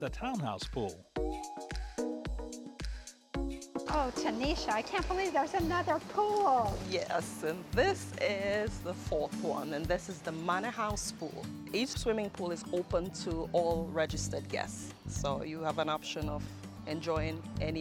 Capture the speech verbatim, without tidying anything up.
the townhouse pool. Oh, Tanisha, I can't believe there's another pool. Yes, and this is the fourth one, and this is the Manor House pool. Each swimming pool is open to all registered guests, so you have an option of enjoying any